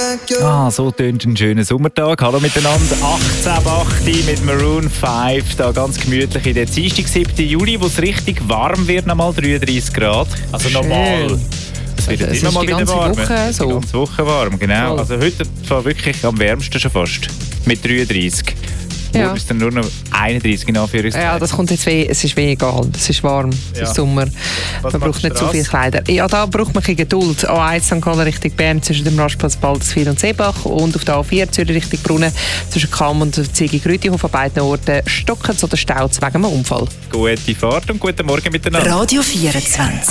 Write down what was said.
So tönt ein schöner Sommertag. Hallo miteinander. 18.08 mit Maroon 5. Da ganz gemütlich in der Dienstag, 7. Juli, wo es richtig warm wird, nochmal 33 Grad. Also normal. Es wird jetzt immer mal wieder warm. Die ganze Woche warm, genau. Voll. Also heute war wirklich am wärmsten schon fast. Mit 33. Ja. Morgen ist dann nur noch 31 in Anführungszeichen. Ja, das kommt jetzt es ist egal. Es ist warm. Es ist Sommer. Man braucht nicht so viel Kleider. Ja, da braucht man ein bisschen Geduld. A1 St. Gallen Richtung Bern zwischen dem Rastplatz Balderswil und Seebach und auf der A4 Zürich Richtung Brunnen zwischen Cham und Ziegi-Grütihof an beiden Orten stocken oder staut wegen einem Unfall. Gute Fahrt und guten Morgen miteinander. Radio 24.